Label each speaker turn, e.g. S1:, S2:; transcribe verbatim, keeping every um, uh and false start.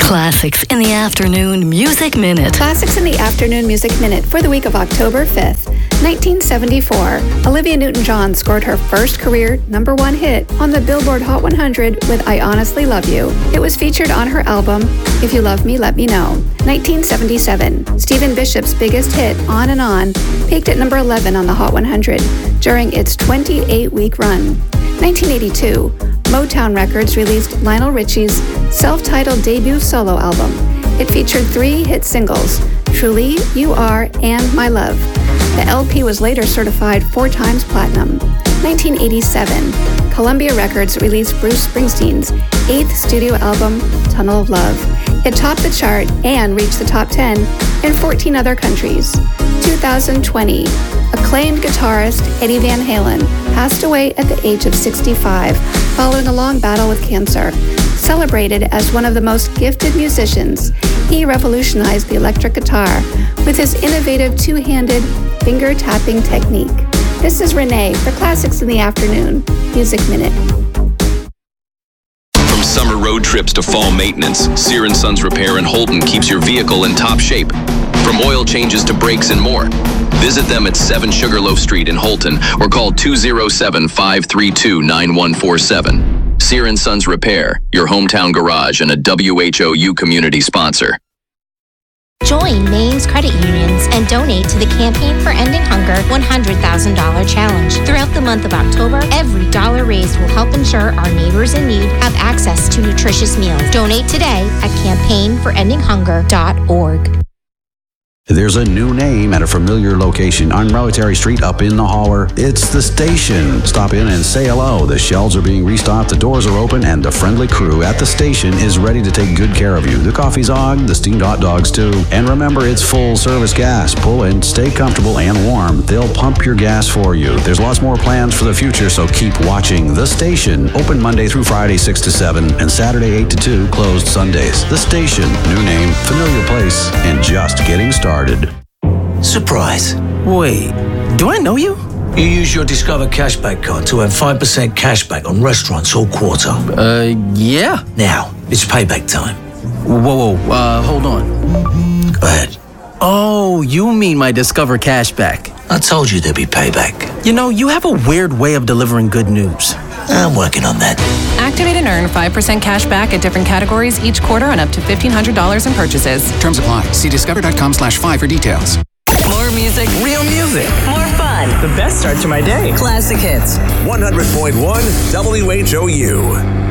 S1: Classics in the Afternoon Music Minute.
S2: Classics in the Afternoon Music Minute for the week of October fifth. nineteen seventy-four, Olivia Newton-John scored her first career number one hit on the Billboard Hot one hundred with I Honestly Love You. It was featured on her album, If You Love Me, Let Me Know. nineteen seventy-seven, Stephen Bishop's biggest hit, On and On, peaked at number eleven on the Hot one hundred during its twenty-eight week run. nineteen eighty-two, Motown Records released Lionel Richie's self-titled debut solo album. It featured three hit singles, Truly, You Are, and My Love. The L P was later certified four times platinum. nineteen eighty-seven, Columbia Records released Bruce Springsteen's eighth studio album, Tunnel of Love. It topped the chart and reached the top ten in fourteen other countries. two thousand twenty, acclaimed guitarist Eddie Van Halen passed away at the age of sixty-five following a long battle with cancer. Celebrated as one of the most gifted musicians, he revolutionized the electric guitar with his innovative two-handed finger-tapping technique. This is Renee for Classics in the Afternoon Music Minute.
S3: From summer road trips to fall maintenance, Sear and Sons Repair in Holton keeps your vehicle in top shape. From oil changes to brakes and more. Visit them at seven Sugarloaf Street in Holton or call two oh seven, five three two, nine one four seven. Sear and Sons Repair, your hometown garage and a W H O U community sponsor.
S4: Join Maine's credit unions and donate to the Campaign for Ending Hunger one hundred thousand dollars Challenge. Throughout the month of October, every dollar raised will help ensure our neighbors in need have access to nutritious meals. Donate today at campaign for ending hunger dot org.
S5: There's a new name at a familiar location on Military Street up in the holler. It's The Station. Stop in and say hello. The shelves are being restocked, the doors are open, and the friendly crew at The Station is ready to take good care of you. The coffee's on, the steamed hot dogs too. And remember, it's full service gas. Pull in, stay comfortable and warm. They'll pump your gas for you. There's lots more plans for the future, so keep watching. The Station. Open Monday through Friday, six to seven, and Saturday, eight to two, closed Sundays. The Station. New name, familiar place, and just getting started.
S6: Surprise.
S7: Wait, do I know you?
S6: You use your Discover Cashback card to earn five percent cashback on restaurants all quarter.
S7: Uh, yeah.
S6: Now, it's payback time.
S7: Whoa, whoa, uh, hold on.
S6: Go ahead.
S7: Oh, you mean my Discover Cashback.
S6: I told you there'd be payback.
S7: You know, you have a weird way of delivering good news.
S6: I'm working on that.
S8: Activate and earn five percent cash back at different categories each quarter on up to fifteen hundred dollars in purchases.
S9: Terms apply. See discover.com slash five for details.
S10: More music.
S9: Real music.
S10: More fun.
S11: The best start to my day.
S10: Classic hits.
S12: one hundred point one W H O U.